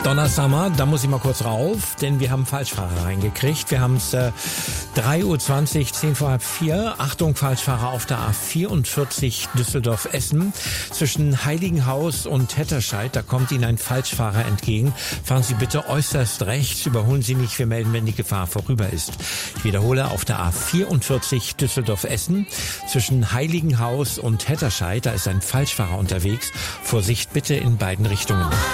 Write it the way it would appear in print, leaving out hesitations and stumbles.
Donnerstag, da muss ich mal kurz rauf, denn wir haben Falschfahrer reingekriegt. Wir haben es 3:20 Uhr, 4:10. Achtung, Falschfahrer auf der A44 Düsseldorf-Essen. Zwischen Heiligenhaus und Hetterscheid, da kommt Ihnen ein Falschfahrer entgegen. Fahren Sie bitte äußerst rechts, überholen Sie nicht, wir melden, wenn die Gefahr vorüber ist. Ich wiederhole, auf der A44 Düsseldorf-Essen. Zwischen Heiligenhaus und Hetterscheid, da ist ein Falschfahrer unterwegs. Vorsicht bitte in beiden Richtungen.